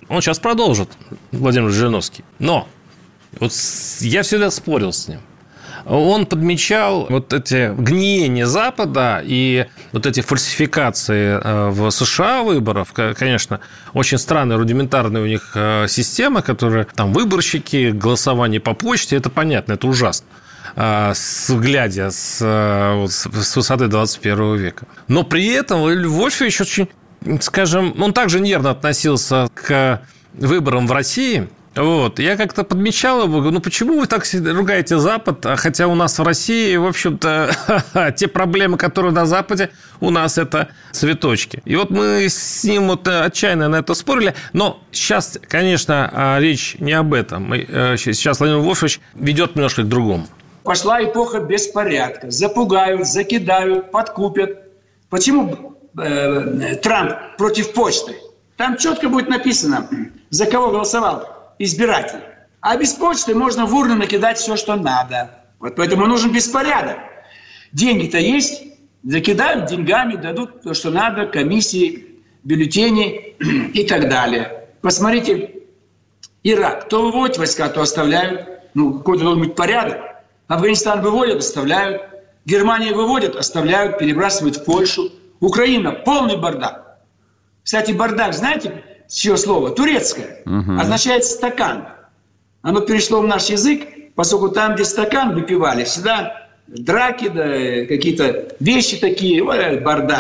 Он сейчас продолжит, Владимир Жириновский. Но вот я всегда спорил с ним. Он подмечал вот эти гниения Запада и вот эти фальсификации в США выборов. Конечно, очень странная, рудиментарная у них система, которая там выборщики, голосование по почте, это понятно, это ужасно, глядя с, с высоты двадцать первого века. Но при этом Вольфович очень, скажем, он также нервно относился к выборам в России. Вот. Я как-то подмечал его, ну почему вы так ругаете Запад, хотя у нас в России, в общем-то, те проблемы, которые на Западе, у нас это цветочки. И вот мы с ним вот отчаянно на это спорили, но сейчас, конечно, речь не об этом. Сейчас Владимир Вольфович ведет немножко к другому. Пошла эпоха беспорядка. Запугают, закидают, подкупят. Почему э, Трамп против почты? Там четко будет написано, за кого голосовал избиратель. А без почты можно в урну накидать все, что надо. Вот поэтому нужен беспорядок. Деньги-то есть, закидают деньгами, дадут то, что надо, комиссии, бюллетени и так далее. Посмотрите, Ирак. То выводят войска, то оставляют. Ну, какой-то должен быть порядок. Афганистан выводят, оставляют. Германия выводят, оставляют, перебрасывают в Польшу. Украина – полный бардак. Кстати, бардак, знаете, с чьего слова? Турецкое. Угу. Означает стакан. Оно перешло в наш язык, поскольку там, где стакан выпивали, всегда драки, да, какие-то вещи такие, бардак.